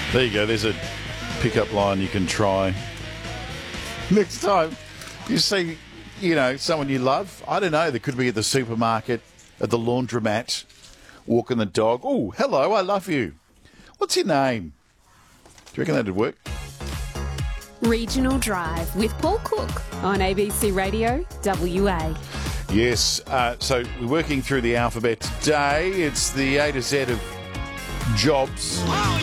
There you go. There's a pickup line you can try. Next time you see, someone you love, I don't know, they could be at the supermarket, at the laundromat, walking the dog. Oh, hello, I love you. What's your name? Do you reckon that'd work? Regional Drive with Paul Cook on ABC Radio WA. Yes, so we're working through the alphabet today. It's the A to Z of jobs.